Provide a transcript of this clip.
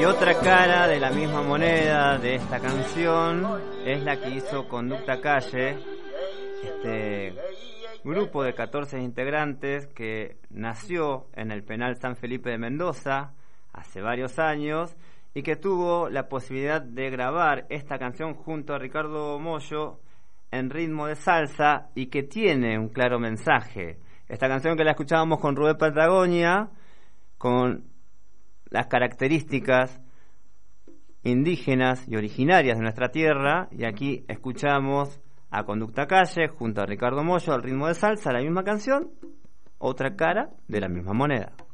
Y otra cara de la misma moneda de esta canción es la que hizo Conducta Calle, este grupo de 14 integrantes que nació en el penal San Felipe de Mendoza hace varios años y que tuvo la posibilidad de grabar esta canción junto a Ricardo Mollo en ritmo de salsa y que tiene un claro mensaje. Esta canción que la escuchábamos con Rubén Patagonia, con las características indígenas y originarias de nuestra tierra, y aquí escuchamos a Conducta Calle junto a Ricardo Mollo al ritmo de salsa, la misma canción, otra cara de la misma moneda.